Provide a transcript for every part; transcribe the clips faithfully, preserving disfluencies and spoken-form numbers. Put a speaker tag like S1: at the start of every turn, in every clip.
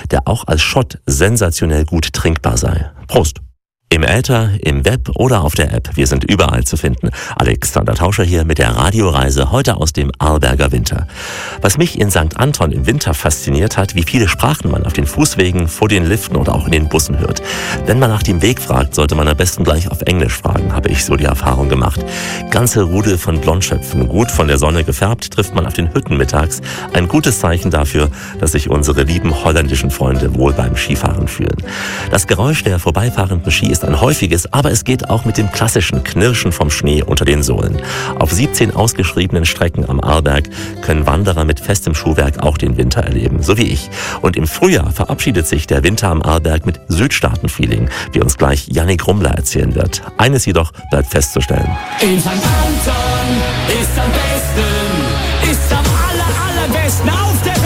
S1: der auch als Schott sensationell gut trinkbar sei. Prost! Im Äther, im Web oder auf der App. Wir sind überall zu finden. Alexander Tauscher hier mit der Radioreise heute aus dem Arlberger Winter. Was mich in Sankt Anton im Winter fasziniert hat, wie viele Sprachen man auf den Fußwegen, vor den Liften oder auch in den Bussen hört. Wenn man nach dem Weg fragt, sollte man am besten gleich auf Englisch fragen, habe ich so die Erfahrung gemacht. Ganze Rudel von Blondschöpfen, gut von der Sonne gefärbt, trifft man auf den Hütten mittags. Ein gutes Zeichen dafür, dass sich unsere lieben holländischen Freunde wohl beim Skifahren fühlen. Das Geräusch der vorbeifahrenden Ski ist ein häufiges, aber es geht auch mit dem klassischen Knirschen vom Schnee unter den Sohlen. Auf siebzehn ausgeschriebenen Strecken am Arlberg können Wanderer mit festem Schuhwerk auch den Winter erleben, so wie ich. Und im Frühjahr verabschiedet sich der Winter am Arlberg mit Südstaaten-Feeling, wie uns gleich Jannik Rummler erzählen wird. Eines jedoch bleibt festzustellen.
S2: In Sankt Anton ist am besten, ist am aller, allerbesten auf der Welt.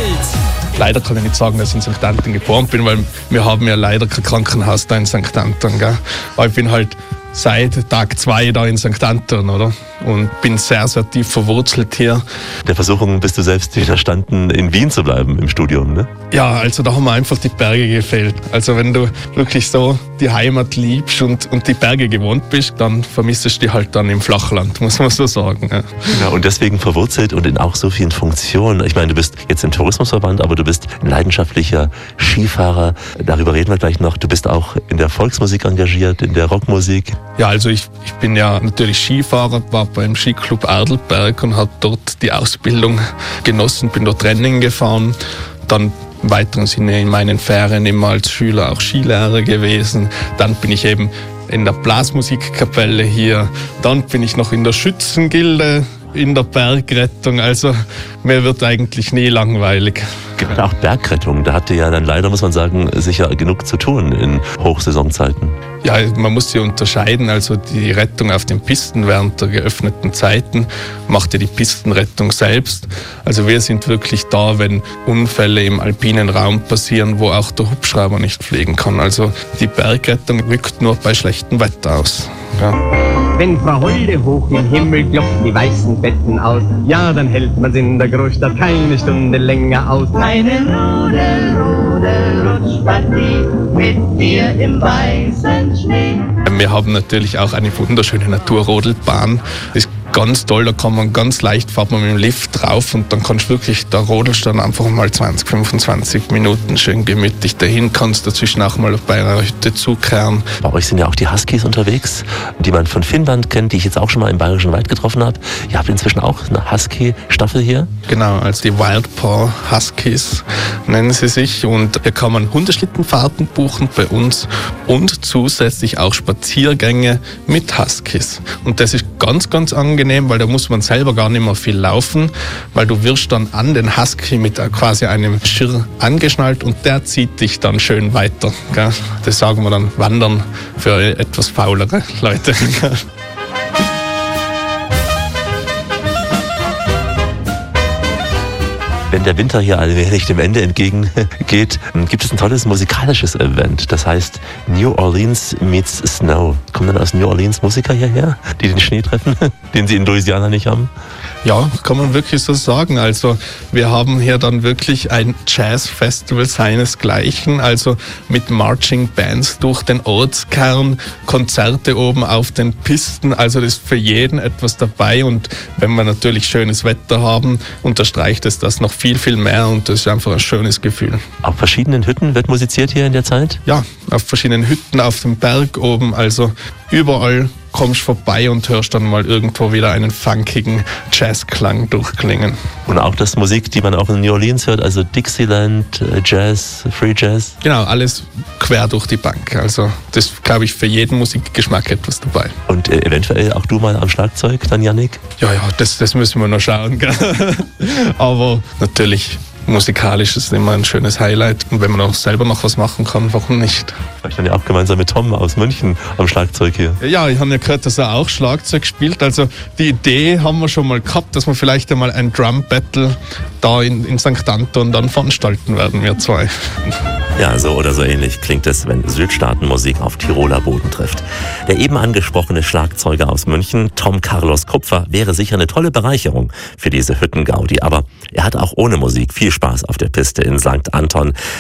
S3: Leider kann ich nicht sagen, dass ich in Sankt Anton geboren bin, weil wir haben ja leider kein Krankenhaus da in Sankt Anton. Gell? Aber ich bin halt seit Tag zwei da in Sankt Anton, oder? Und bin sehr, sehr tief verwurzelt hier.
S1: Der Versuchung bist du selbst widerstanden, in Wien zu bleiben im Studium, ne?
S3: Ja, also da haben mir einfach die Berge gefehlt. Also wenn du wirklich so die Heimat liebst und, und die Berge gewohnt bist, dann vermisst du die halt dann im Flachland, muss man so sagen. Ja.
S1: Ja, und deswegen verwurzelt und in auch so vielen Funktionen. Ich meine, du bist jetzt im Tourismusverband, aber du bist ein leidenschaftlicher Skifahrer. Darüber reden wir gleich noch. Du bist auch in der Volksmusik engagiert, in der Rockmusik.
S3: Ja, also ich, ich bin ja natürlich Skifahrer, war beim Skiclub Adelberg und habe dort die Ausbildung genossen, bin dort Rennen gefahren. Dann im weiteren Sinne in meinen Ferien immer als Schüler auch Skilehrer gewesen. Dann bin ich eben in der Blasmusikkapelle hier. Dann bin ich noch in der Schützengilde, in der Bergrettung. Also mir wird eigentlich nie langweilig.
S1: Gerade auch Bergrettung, da hatte ja dann leider, muss man sagen, sicher genug zu tun in Hochsaisonzeiten.
S3: Ja, man muss sie unterscheiden. Also die Rettung auf den Pisten während der geöffneten Zeiten macht ja die Pistenrettung selbst. Also wir sind wirklich da, wenn Unfälle im alpinen Raum passieren, wo auch der Hubschrauber nicht fliegen kann. Also die Bergrettung rückt nur bei schlechtem Wetter aus. Ja.
S4: Wenn Frau Holde hoch im Himmel klopft die weißen Betten aus, ja, dann hält man's in der Großstadt keine Stunde länger aus.
S5: Eine Rudel, Rudel, Rutschpartie mit dir im weißen Schnee.
S3: Wir haben natürlich auch eine wunderschöne Naturrodelbahn. Das ist ganz toll, da kann man ganz leicht, fährt man mit dem Lift drauf und dann kannst du wirklich, da rodelst du dann einfach mal zwanzig, fünfundzwanzig Minuten schön gemütlich dahin, kannst dazwischen auch mal bei einer Hütte zukehren.
S1: Bei euch sind ja auch die Huskies unterwegs, die man von Finnland kennt, die ich jetzt auch schon mal im Bayerischen Wald getroffen habe. Ihr habt inzwischen auch eine Husky-Staffel hier?
S3: Genau, also die Wildpaw Huskies nennen sie sich und hier kann man Hundeschlittenfahrten buchen bei uns und zusätzlich auch Spaziergänge mit Huskies. Und das ist ganz, ganz angenehm, weil da muss man selber gar nicht mehr viel laufen, weil du wirst dann an den Husky mit quasi einem Schirr angeschnallt und der zieht dich dann schön weiter. Gell? Das sagen wir dann Wandern für etwas faulere Leute.
S1: Wenn der Winter hier allmählich dem Ende entgegengeht, gibt es ein tolles musikalisches Event. Das heißt New Orleans meets Snow. Kommen dann aus New Orleans Musiker hierher, die den Schnee treffen, den sie in Louisiana nicht haben?
S3: Ja, kann man wirklich so sagen. Also wir haben hier dann wirklich ein Jazz-Festival seinesgleichen, also mit Marching Bands durch den Ortskern, Konzerte oben auf den Pisten, also das ist für jeden etwas dabei und wenn wir natürlich schönes Wetter haben, unterstreicht es das noch viel, viel mehr und das ist einfach ein schönes Gefühl.
S1: Auf verschiedenen Hütten wird musiziert hier in der Zeit?
S3: Ja, auf verschiedenen Hütten, auf dem Berg oben, also überall kommst vorbei und hörst dann mal irgendwo wieder einen funkigen Jazzklang durchklingen.
S1: Und auch das Musik, die man auch in New Orleans hört, also Dixieland, Jazz, Free Jazz?
S3: Genau, alles quer durch die Bank. Also das ist, glaube ich, für jeden Musikgeschmack etwas dabei.
S1: Und äh, eventuell auch du mal am Schlagzeug, dann Jannik?
S3: Ja, ja, das, das müssen wir noch schauen. Gell? Aber natürlich, musikalisch ist immer ein schönes Highlight. Und wenn man auch selber noch was machen kann, warum nicht?
S1: Vielleicht dann ja auch gemeinsam mit Tom aus München am Schlagzeug hier.
S3: Ja, ich habe ja gehört, dass er auch Schlagzeug spielt. Also die Idee haben wir schon mal gehabt, dass wir vielleicht einmal ein Drum-Battle da in, in Sankt Anton dann veranstalten werden, wir zwei.
S1: Ja, so oder so ähnlich klingt es, wenn Südstaatenmusik auf Tiroler Boden trifft. Der eben angesprochene Schlagzeuger aus München, Tom Carlos Kupfer, wäre sicher eine tolle Bereicherung für diese Hüttengaudi. Aber er hat auch ohne Musik viel Spaß auf der Piste in Sankt Anton.